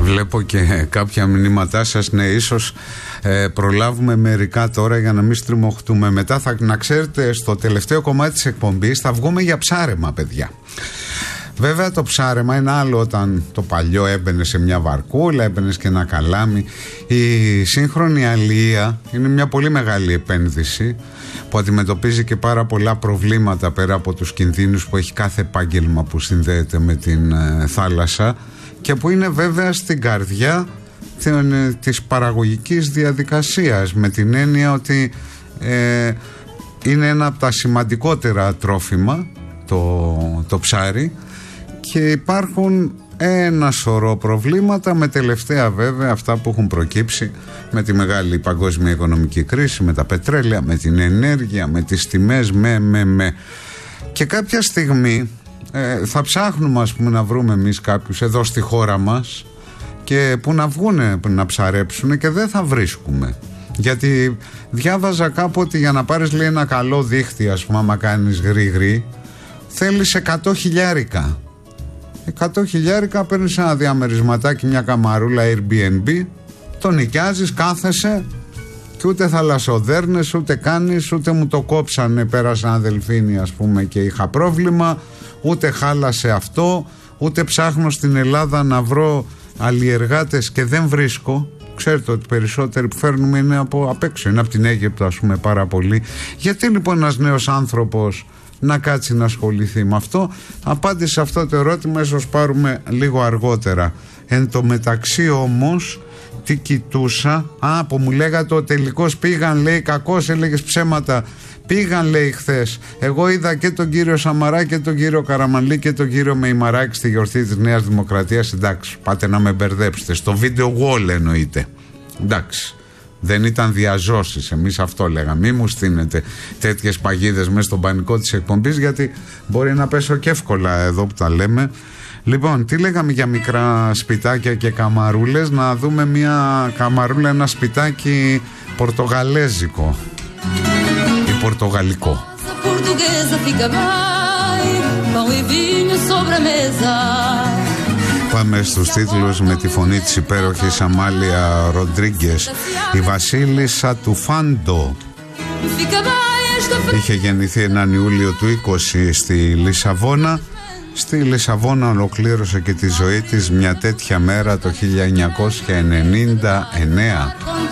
Βλέπω και κάποια μηνύματά σας. Ναι, ίσως προλάβουμε μερικά τώρα για να μην στριμωχτούμε. Μετά να ξέρετε, στο τελευταίο κομμάτι της εκπομπής θα βγούμε για ψάρεμα, παιδιά. Βέβαια το ψάρεμα είναι άλλο όταν το παλιό έμπαινε σε μια βαρκούλα, έμπαινε και ένα καλάμι. Η σύγχρονη αλία είναι μια πολύ μεγάλη επένδυση που αντιμετωπίζει και πάρα πολλά προβλήματα πέρα από τους κινδύνους που έχει κάθε επάγγελμα που συνδέεται με την θάλασσα και που είναι βέβαια στην καρδιά της παραγωγικής διαδικασίας, με την έννοια ότι είναι ένα από τα σημαντικότερα τρόφιμα το ψάρι και υπάρχουν ένα σωρό προβλήματα, με τελευταία βέβαια αυτά που έχουν προκύψει με τη μεγάλη παγκόσμια οικονομική κρίση, με τα πετρέλαια, με την ενέργεια, με τις τιμές, και κάποια στιγμή θα ψάχνουμε, ας πούμε, να βρούμε εμείς κάποιους εδώ στη χώρα μας και που να βγούνε να ψαρέψουν και δεν θα βρίσκουμε. Γιατί διάβαζα κάπου ότι για να πάρεις, λέει, ένα καλό δίχτυ, ας πούμε, άμα κάνεις γρήγορη, θέλεις 100 χιλιάρικα. 100 χιλιάρικα παίρνεις ένα διαμερισματάκι, μια καμαρούλα Airbnb, το νοικιάζεις, κάθεσαι και ούτε θαλασσοδέρνες, ούτε κάνεις, ούτε μου το κόψανε, πέρασα ένα δελφίνι, ας πούμε, και είχα πρόβλημα, ούτε χάλασε αυτό, ούτε ψάχνω στην Ελλάδα να βρω αλλιεργάτες και δεν βρίσκω. Ξέρετε ότι περισσότεροι που φέρνουμε είναι από απ' έξω, είναι από την Αίγυπτο, ας πούμε, πάρα πολύ. Γιατί λοιπόν ένας νέος άνθρωπος να κάτσει να ασχοληθεί με αυτό? Απάντηση σε αυτό το ερώτημα ίσως πάρουμε λίγο αργότερα. Εν τω μεταξύ όμως, τι κοιτούσα, που μου λέγατε ο τελικός πήγαν, λέει, κακός, έλεγες ψέματα. Πήγαν, λέει, χθες. Εγώ είδα και τον κύριο Σαμαρά και τον κύριο Καραμανλή και τον κύριο Μεϊμαράκη στη γιορτή της Νέας Δημοκρατίας. Εντάξει, πάτε να με μπερδέψετε. Στο βίντεο wall εννοείται. Εντάξει. Δεν ήταν διαζώσεις, εμείς αυτό λέγαμε. Μη μου στείνετε τέτοιες παγίδες μέσα στον πανικό της εκπομπής, γιατί μπορεί να πέσω και εύκολα εδώ που τα λέμε. Λοιπόν, τι λέγαμε για μικρά σπιτάκια και καμαρούλες? Να δούμε μια καμαρούλα, ένα σπιτάκι πορτογαλέζικο ή πορτογαλικό. Πάμε στους τίτλους με τη φωνή της υπέροχης Αμάλια Ροντρίγκες. Η βασίλισσα του Φάντο είχε γεννηθεί έναν Ιούλιο του 20 στη Λισαβόνα. Στη Λισαβόνα ολοκλήρωσε και τη ζωή της μια τέτοια μέρα το 1999.